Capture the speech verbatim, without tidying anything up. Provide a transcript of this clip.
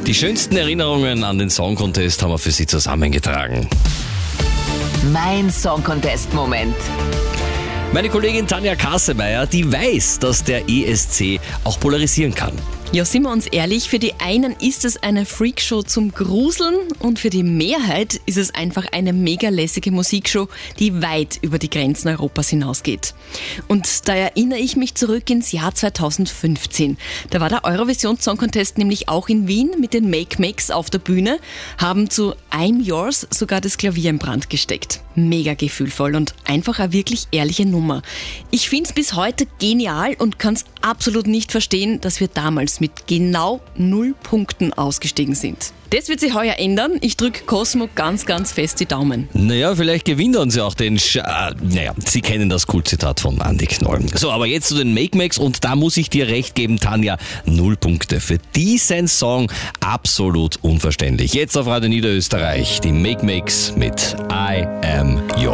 Die schönsten Erinnerungen an den Song Contest haben wir für Sie zusammengetragen. Mein Song Contest-Moment. Meine Kollegin Tanja Kassemeyer, die weiß, dass der E S C auch polarisieren kann. Ja, sind wir uns ehrlich, für die einen ist es eine Freakshow zum Gruseln und für die Mehrheit ist es einfach eine mega lässige Musikshow, die weit über die Grenzen Europas hinausgeht. Und da erinnere ich mich zurück ins Jahr zweitausendfünfzehn. Da war der Eurovision Song Contest nämlich auch in Wien mit den Make-Makes auf der Bühne, haben zu I'm Yours sogar das Klavier in Brand gesteckt. Mega gefühlvoll und einfach eine wirklich ehrliche Nummer. Ich finde es bis heute genial und kann es absolut nicht verstehen, dass wir damals mit genau null Punkten ausgestiegen sind. Das wird sich heuer ändern. Ich drücke Cosmo ganz, ganz fest die Daumen. Naja, vielleicht gewinnt uns ja auch den Sch... Äh, naja, Sie kennen das Kultzitat von Andi Knoll. So, aber jetzt zu den Make-Makes und da muss ich dir recht geben, Tanja, null Punkte. Für diesen Song absolut unverständlich. Jetzt auf Radio Niederösterreich, die Make-Makes mit I Am Yours.